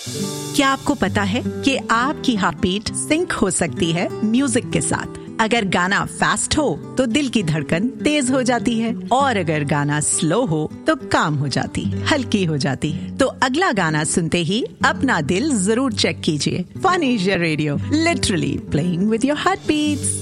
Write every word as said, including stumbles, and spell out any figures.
क्या आपको पता है कि आपकी हार्ट बीट सिंक हो सकती है म्यूजिक के साथ? अगर गाना फास्ट हो तो दिल की धड़कन तेज हो जाती है, और अगर गाना स्लो हो तो काम हो जाती है, हल्की हो जाती है। तो अगला गाना सुनते ही अपना दिल जरूर चेक कीजिए। Fun is your radio, literally playing with your heart beats.